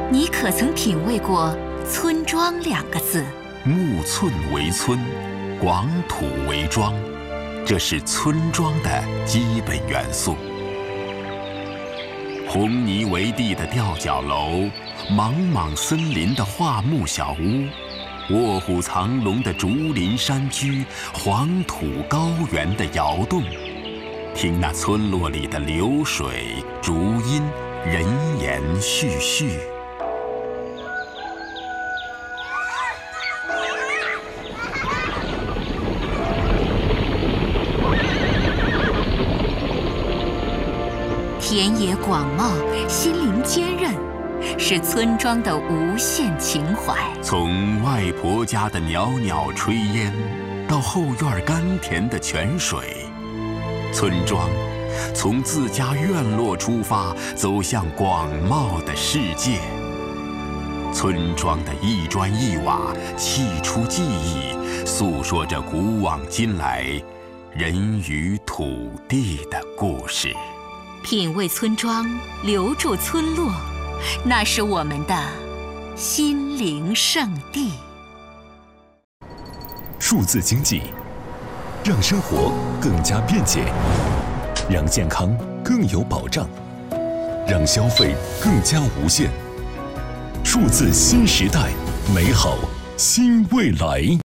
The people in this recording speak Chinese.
你可曾品味过“村庄”2个字？ 木寸为村，广土为庄，这是村庄的基本元素。红泥为地的吊脚楼，莽莽森林的桦木小屋，卧虎藏龙的竹林山居，黄土高原的窑洞，听那村落里的流水、竹音、人言絮絮。 田野广袤，心灵坚韧，是村庄的无限情怀。 从外婆家的袅袅炊烟，到后院甘甜的泉水，村庄从自家院落出发，走向广袤的世界。村庄的一砖一瓦，砌出记忆，诉说着古往今来人与土地的故事。 品味村庄，留住村落，那是我们的心灵圣地。 数字经济让生活更加便捷，让健康更有保障，让消费更加无限。数字新时代，美好新未来。